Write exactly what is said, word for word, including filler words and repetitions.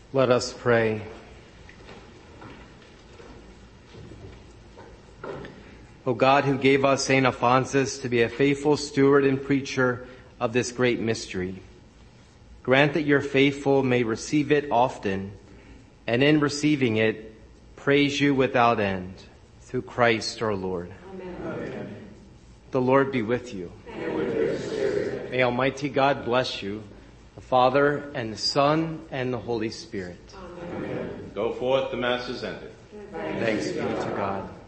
Let us pray. O God, who gave us Saint Alphonsus to be a faithful steward and preacher of this great mystery, grant that your faithful may receive it often, and in receiving it, praise you without end, through Christ our Lord. Amen. Amen. The Lord be with you. And with your spirit. May Almighty God bless you, the Father, and the Son, and the Holy Spirit. Amen. Go forth, the Mass is ended. Thanks be to God.